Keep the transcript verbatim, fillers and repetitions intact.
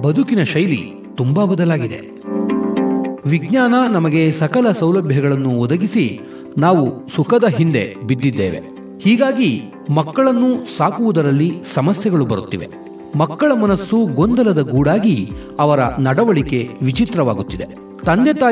ಬದುಕಿನ ಶೈಲಿ ತುಂಬಾ ಬದಲಾಗಿದೆ. ವಿಜ್ಞಾನ ನಮಗೆ ಸಕಲ ಸೌಲಭ್ಯಗಳನ್ನು ಒದಗಿಸಿ ನಾವು ಸುಖದ ಹಿಂದೆ ಬಿದ್ದಿದ್ದೇವೆ. ಹೀಗಾಗಿ ಮಕ್ಕಳನ್ನು ಸಾಕುವುದರಲ್ಲಿ ಸಮಸ್ಯೆಗಳು ಬರುತ್ತಿವೆ. ಮಕ್ಕಳ ಮನಸ್ಸು ಗೊಂದಲದ ಗೂಡಾಗಿ ಅವರ ನಡವಳಿಕೆ ವಿಚಿತ್ರವಾಗುತ್ತಿದೆ. ತಂದೆ ತಾಯಿ